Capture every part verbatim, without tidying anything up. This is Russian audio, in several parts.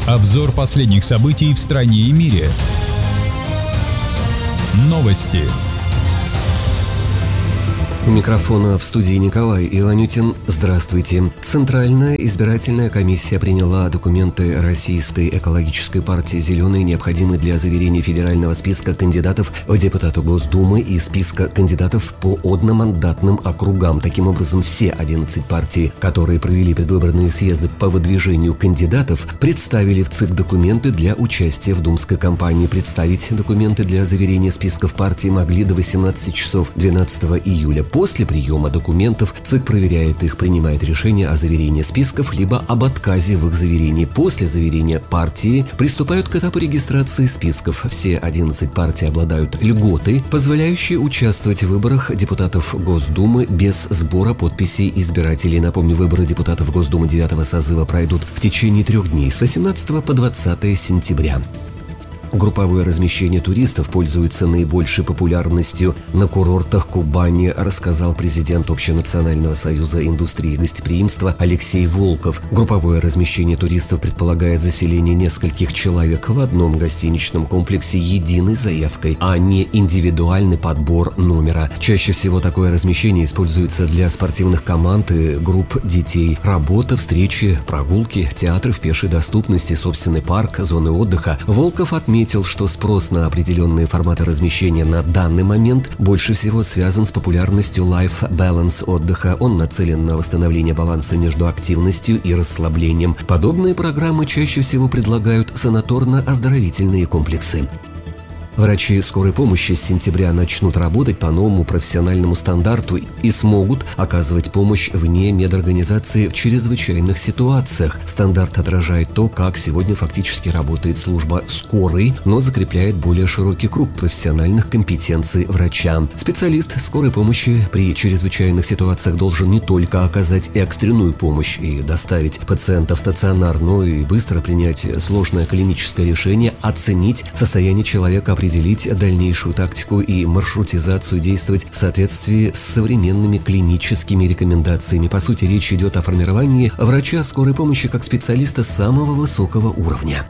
Обзор последних событий в стране и мире. Новости. У микрофона в студии Николай Иванютин. Здравствуйте. Центральная избирательная комиссия приняла документы Российской экологической партии «Зеленые», необходимые для заверения федерального списка кандидатов в депутаты Госдумы и списка кандидатов по одномандатным округам. Таким образом, все одиннадцать партий, которые провели предвыборные съезды по выдвижению кандидатов, представили в ЦИК документы для участия в думской кампании. Представить документы для заверения списков партий могли до восемнадцати часов двенадцатого июля. После приема документов ЦИК проверяет их, принимает решение о заверении списков либо об отказе в их заверении. После заверения партии приступают к этапу регистрации списков. Все одиннадцать партий обладают льготой, позволяющей участвовать в выборах депутатов Госдумы без сбора подписей избирателей. Напомню, выборы депутатов Госдумы девятого созыва пройдут в течение трех дней с восемнадцатого по двадцатое сентября. Групповое размещение туристов пользуется наибольшей популярностью на курортах Кубани, рассказал президент Общенационального союза индустрии гостеприимства Алексей Волков. Групповое размещение туристов предполагает заселение нескольких человек в одном гостиничном комплексе единой заявкой, а не индивидуальный подбор номера. Чаще всего такое размещение используется для спортивных команд и групп детей. Работа, встречи, прогулки, театры в пешей доступности, собственный парк, зоны отдыха. Волков отметил, Отметил, что спрос на определенные форматы размещения на данный момент больше всего связан с популярностью Life Balance отдыха. Он нацелен на восстановление баланса между активностью и расслаблением. Подобные программы чаще всего предлагают санаторно-оздоровительные комплексы. Врачи скорой помощи с сентября начнут работать по новому профессиональному стандарту и смогут оказывать помощь вне медорганизации в чрезвычайных ситуациях. Стандарт отражает то, как сегодня фактически работает служба скорой, но закрепляет более широкий круг профессиональных компетенций врача. Специалист скорой помощи при чрезвычайных ситуациях должен не только оказать экстренную помощь и доставить пациента в стационар, но и быстро принять сложное клиническое решение, оценить состояние человека, определить дальнейшую тактику и маршрутизацию, действовать в соответствии с современными клиническими рекомендациями. По сути, речь идет о формировании врача скорой помощи как специалиста самого высокого уровня.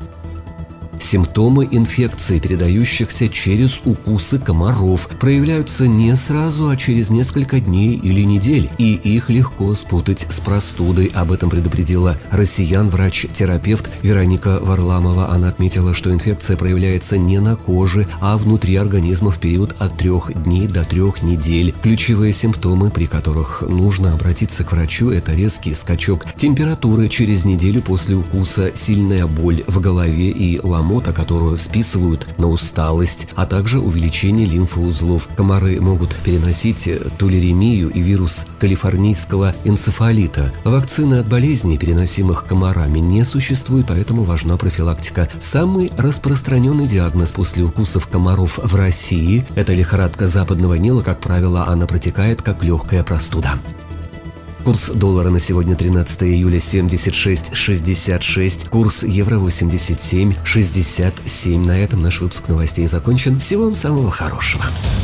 Симптомы инфекций, передающихся через укусы комаров, проявляются не сразу, а через несколько дней или недель, и их легко спутать с простудой. Об этом предупредила россиян врач-терапевт Вероника Варламова. Она отметила, что инфекция проявляется не на коже, а внутри организма в период от трех дней до трех недель. Ключевые симптомы, при которых нужно обратиться к врачу, это резкий скачок температуры через неделю после укуса, сильная боль в голове и ломота, которую списывают на усталость, а также увеличение лимфоузлов. Комары могут переносить тулеремию и вирус калифорнийского энцефалита. Вакцины от болезней, переносимых комарами, не существует, поэтому важна профилактика. Самый распространенный диагноз после укусов комаров в России – это лихорадка западного Нила. Как правило, она протекает как легкая простуда. Курс доллара на сегодня, тринадцатое июля, семьдесят шесть шестьдесят шесть. Курс евро восемьдесят семь шестьдесят семь. На этом наш выпуск новостей закончен. Всего вам самого хорошего.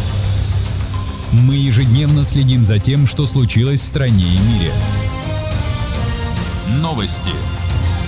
Мы ежедневно следим за тем, что случилось в стране и мире. Новости.